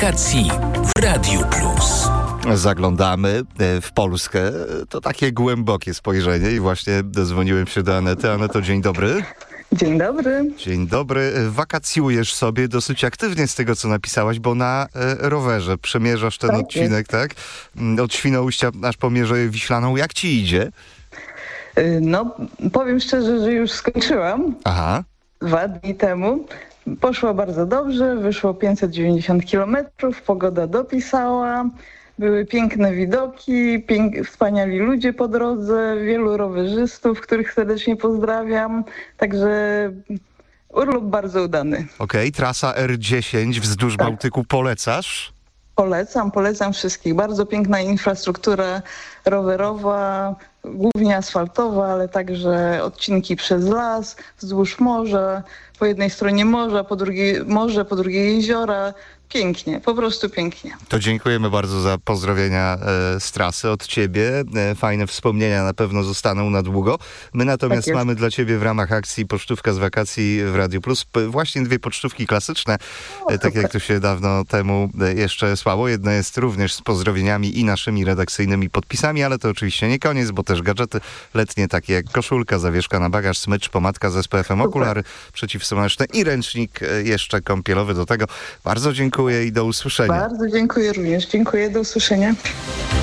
wakacji w Radiu Plus. Zaglądamy w Polskę. To takie głębokie spojrzenie i właśnie dozwoniłem się do Anety. Aneto, dzień dobry. Dzień dobry. Dzień dobry. Wakacjujesz sobie dosyć aktywnie z tego, co napisałaś, bo na rowerze przemierzasz ten odcinek, tak? Od Świnoujścia aż po Mierzeję Wiślaną. Jak ci idzie? No, powiem szczerze, że już skończyłam. Aha. 2 dni temu. Poszło bardzo dobrze, wyszło 590 kilometrów, pogoda dopisała, były piękne widoki, wspaniali ludzie po drodze, wielu rowerzystów, których serdecznie pozdrawiam, także urlop bardzo udany. Okej, trasa R10 wzdłuż Bałtyku polecasz? Polecam wszystkich. Bardzo piękna infrastruktura rowerowa, głównie asfaltowa, ale także odcinki przez las, wzdłuż morza. Po jednej stronie morza, po drugiej jeziora. Pięknie, po prostu pięknie. To dziękujemy bardzo za pozdrowienia z trasy od ciebie. Fajne wspomnienia na pewno zostaną na długo. My natomiast mamy dla ciebie w ramach akcji Pocztówka z wakacji w Radiu Plus właśnie 2 pocztówki klasyczne, tak jak to się dawno temu jeszcze słało. Jedna jest również z pozdrowieniami i naszymi redakcyjnymi podpisami, ale to oczywiście nie koniec, bo też gadżety letnie takie jak koszulka, zawieszka na bagaż, smycz, pomadka z SPF-em, okulary przeciwsłoneczne i ręcznik jeszcze kąpielowy do tego. Bardzo dziękuję i do usłyszenia. Bardzo dziękuję również. Dziękuję, do usłyszenia.